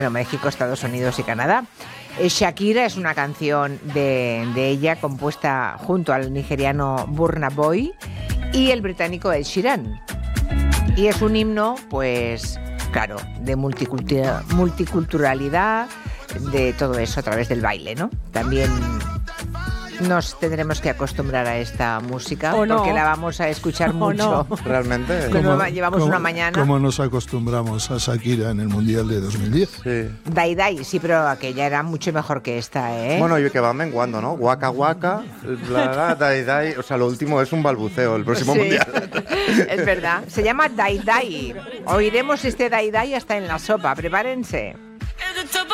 México, Estados Unidos y Canadá. Shakira es una canción de ella compuesta junto al nigeriano Burna Boy y el británico Ed Sheeran. Y es un himno, pues, claro, de multiculturalidad, de todo eso a través del baile, ¿no? También nos tendremos que acostumbrar a esta música porque la vamos a escuchar mucho. No. Realmente. Llevamos una mañana. ¿Cómo nos acostumbramos a Shakira en el Mundial de 2010? Sí. Dai Dai, sí, pero aquella era mucho mejor que esta, ¿eh? Bueno, y que va menguando, ¿no? Waka Waka, Dai Dai. O sea, lo último es un balbuceo, el próximo mundial. Es verdad. Se llama Dai Dai. Oiremos este Dai Dai hasta en la sopa. Prepárense.